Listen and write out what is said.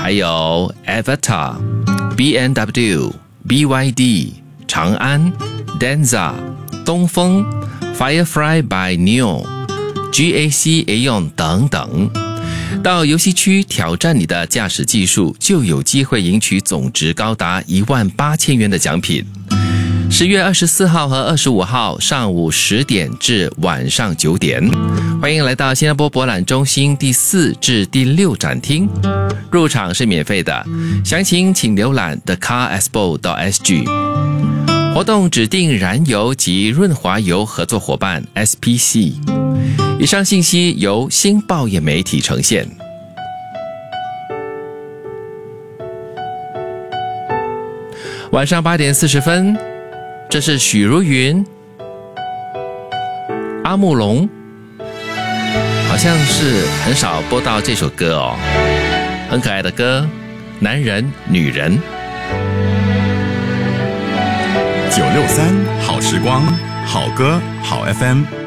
还有 Avatar、B&W、BYD、长安、Denza、东风、Firefly by Neo、GAC Aeon 等等。到游戏区挑战你的驾驶技术，就有机会赢取总值高达18000元的奖品。10月24号和25号上午10点至晚上9点，欢迎来到新加坡博览中心第4至第6展厅，入场是免费的，详情请浏览 thecarexpo.sg。 活动指定燃油及润滑油合作伙伴 SPC。 以上信息由新报业媒体呈现。晚上8点40分，这是许茹芸、阿木龙，好像是很少播到这首歌哦，很可爱的歌，男人女人。 963好时光，好歌好 FM。